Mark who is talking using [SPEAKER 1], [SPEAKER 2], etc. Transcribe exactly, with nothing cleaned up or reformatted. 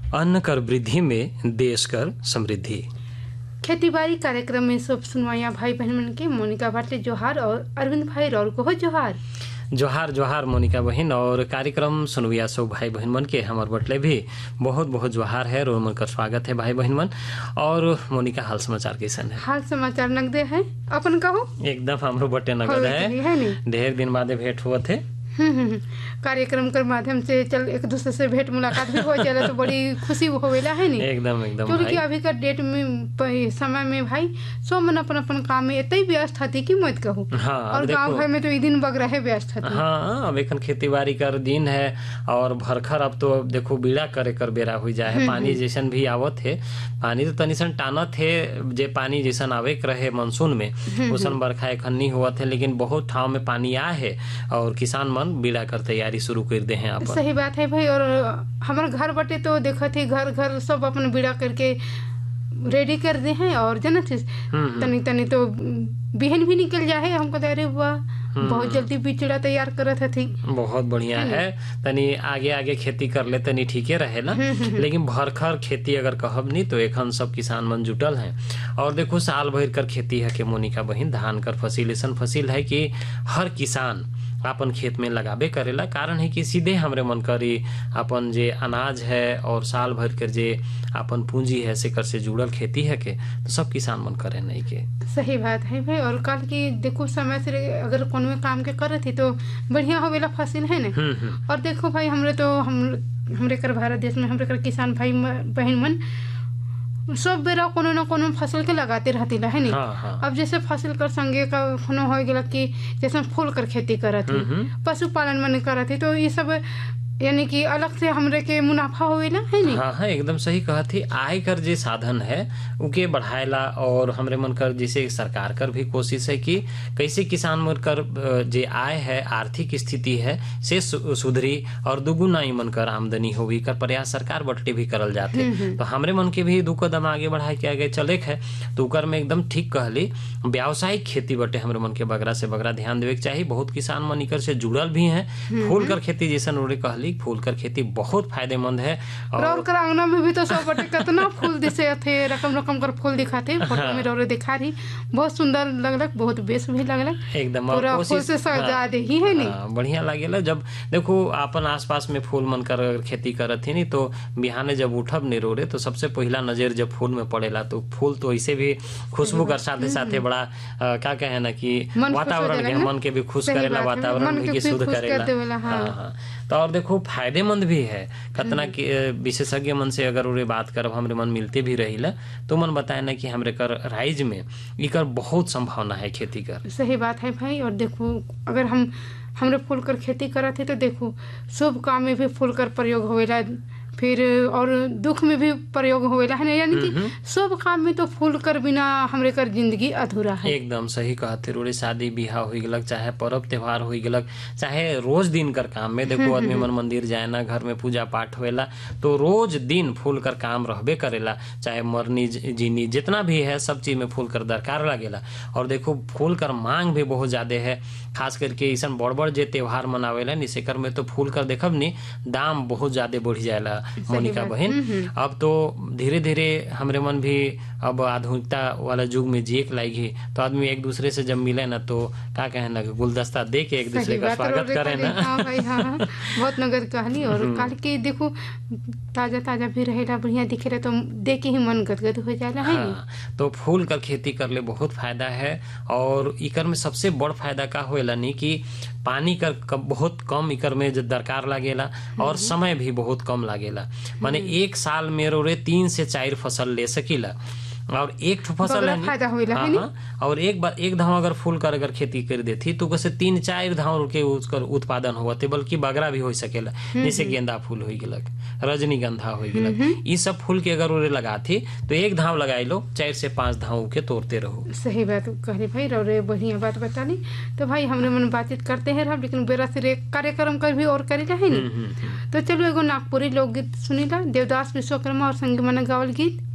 [SPEAKER 1] अन्न कर वृद्धि में देश कर समृद्धि।
[SPEAKER 2] खेती बाड़ी कार्यक्रम में सब सुनवाइया भाई बहन मन के मोनिका भाटले जोहार और अरविंद भाई रौल को हो जोहार।
[SPEAKER 1] जोहार जोहार मोनिका बहन और कार्यक्रम सुनविया सो भाई बहन मन के हमार बटले भी बहुत बहुत जोहार है। रोल मन का स्वागत है भाई बहन मन। और मोनिका हाल समाचार कैसन है?
[SPEAKER 2] हाल समाचार नगदे है अपन कहो
[SPEAKER 1] एकदम हमरो बटे नगद है। ढेर दिन बाद भेंट हुआ थे
[SPEAKER 2] कार्यक्रम के माध्यम से चल एक दूसरे से भेंट मुलाकात भी हो जाए तो बड़ी खुशी होवेला है नी।
[SPEAKER 1] एकदम एकदम
[SPEAKER 2] क्योंकि अभी का डेट में समय में भाई सो मन अपन अपन काम में इतनी व्यस्त हती कि मत कहूँ।
[SPEAKER 1] हाँ,
[SPEAKER 2] और गांव घर में तो ये दिन बग रहे व्यस्त हती।
[SPEAKER 1] हाँ, अब एक खेती बाड़ी कर दिन है और भरखर अब तो देखो बीड़ा करे कर बेरा हो जाए है। पानी जैसन भी आवत है, पानी तो तनिसन टानत है जे पानी जैसन आवे रहे मानसून में उसन बरखा एखन हुआ थे, लेकिन बहुत ठाव में पानी आ है और किसान मन बीड़ा कर तैयारी शुरू कर दे हैं।
[SPEAKER 2] सही बात है भाई। और हमारे घर बटे तो देखो थे घर घर सब अपन बीड़ा करके रेडी कर दे हैं और जना चीज तनी तनी तो बिहन भी निकल जाए। हमको तो अरे वाह बहुत जल्दी बिचड़ा तैयार करत थी।
[SPEAKER 1] बहुत बढ़िया है, तनी आगे आगे खेती कर ले तनी ठीके रहे ना। लेकिन भरखर खेती अगर कहब नहीं तो एखन सब किसान मन जुटल हैं। और देखो साल भर कर खेती है के मोनिका बहिन, धान कर फसिल ऐसा फसिल है कि हर किसान अपन खेत में लगाबे करेला। कारण है कि सीधे हमरे मन करी अपन जे अनाज है और साल भर कर जे अपन पूंजी है से कर से जुड़ल खेती है के तो सब किसान मन करे नहीं के।
[SPEAKER 2] सही बात है भाई। और कल की देखो समय से अगर कोनो काम के करे थी तो बढ़िया होवेला फसिल है ना। और देखो भाई हमरे तो हम हमरे कर भारत देश में हमरे कर किसान भाई बहन मन सब बेरा कोनो न कोनो फसल के लगाते रहती है नी।
[SPEAKER 1] हाँ, हाँ।
[SPEAKER 2] अब जैसे फसल कर संगे का कोनो हो गया कि जैसे फूल कर खेती करत है, पशुपालन मन करत है, तो ये सब यानी कि अलग से हमरे के मुनाफा होवेला है नी।
[SPEAKER 1] हाँ हाँ एकदम सही कहा थी। आय कर जे साधन है उके बढ़ाएला और हमरे मन कर जैसे सरकार कर भी कोशिश है कि कैसे किसान मन कर जे आय है आर्थिक स्थिति है से सुधरी और दुगुना मन कर आमदनी होवी कर प्रयास सरकार बटले भी करल जाते। तो हमरे मन के भी दू कदम आगे बढ़ाए के आगे चले है तो उकर में एकदम ठीक कहली व्यावसायिक खेती बटे हमरे मन के बगरा से बगरा ध्यान देवे के चाहिए। बहुत किसान मन इकर से जुड़ल भी है। फूल कर खेती जैसा उन्होंने कहली फूल कर खेती बहुत फायदेमंद है।
[SPEAKER 2] और और कर आंगना में भी तो सब बटे कितना फूल दिसे थे, रकम रकम कर फूल दिखाते फोटो में रोरे दिखा रही, बहुत सुंदर लगलक, बहुत बेस भी लगलक
[SPEAKER 1] एकदम।
[SPEAKER 2] पूरा फूल से सजा दे ही है नहीं।
[SPEAKER 1] बढ़िया लागेला जब देखो अपन आसपास में फूल मन कर खेती करत ही नहीं तो बिहाने जब उठब नहीं रोरे तो सबसे पहला नजर जब फूल में पड़ेला तो फूल तो ऐसे भी खुशबू कर साथे साथे बड़ा क्या कहे ना कि वातावरण के मन के भी खुश करेला, वातावरण भी शुद्ध करेला। तो और देखो फायदेमंद भी है कतना के विशेषज्ञ मन से अगर उरे बात करब हमरे मन मिलते भी रहीला तो मन बताए ना कि हमरे कर राइज में इकर बहुत संभावना है खेती कर।
[SPEAKER 2] सही बात है भाई। और देखो अगर हम हमरे फूल कर खेती करत है तो देखो शुभ काम में भी फूल कर प्रयोग होवेला, फिर और दुख में भी प्रयोग होवेला है ना। यानी कि सब काम में तो फूल कर बिना हमरे कर जिंदगी अधूरा है।
[SPEAKER 1] एकदम सही कहते रोड़े। शादी बियाह हो गलक, चाहे पर्व त्योहार हो गलक, चाहे रोज दिन कर काम में देखो आदमी मन मंदिर जाए ना, घर में पूजा पाठ होएला तो रोज दिन फूल कर काम रहबे करेला। चाहे मरनी जीनी जितना भी है सब चीज में फूल कर दरकार लगेला। और देखो फूल कर मांग भी बहुत ज्यादा है, खास करके ऐसा बड़ बड़ जे त्योहार मनावेला निसेकर में तो फूल कर देखब नी दाम बहुत ज्यादा बढ़ जाएला मोनिका बहन। अब तो धीरे धीरे हमरे मन भी अब आधुनिकता वाला युग में जीक लागी तो आदमी एक दूसरे से जब मिले ना तो क्या कहे ना गुलदस्ता दे के एक दूसरे का स्वागत करे ना।
[SPEAKER 2] हाँ भाई हाँ, हाँ बहुत नगद कहली। और कल के देखो ताजा ताजा भी रहेला, बढ़िया दिखे रहे तो देख के ही मन गदगद हो जाला है।
[SPEAKER 1] हाँ, तो फूल कर खेती कर ले बहुत फायदा है। और इकर में सबसे बड़ फायदा का होएला नहीं कि पानी का बहुत कम इकर में दरकार लागेला और समय भी बहुत कम लागेला। माने एक साल में रोरे तीन से चार फसल ले सकीला और एक ठो फसल है
[SPEAKER 2] फायदा होइला
[SPEAKER 1] हाँ, हाँ, और एक बार एक धाव अगर फूल कर अगर खेती कर देती तो कैसे तीन चार धाव के उसकर उत्पादन होते, बल्कि बगरा भी हो सकेला। जैसे गेंदा फूल हो गलक, रजनीगंधा हो गलक, ये सब फूल के अगर उरे लगाती तो एक धाव लगाई लो चार से पांच धाव के तोड़ते रहो।
[SPEAKER 2] सही बात कहली भाई, रे बढ़िया बात बतानी। तो भाई हमने मन बातचीत करते हैं रहा, लेकिन बेरा से कार्यक्रम कर भी और करेला है नहीं। तो चलो एगो नागपुरी लोकगीत सुनीला, देवदास विश्वकर्मा और संगीमन गावल गीत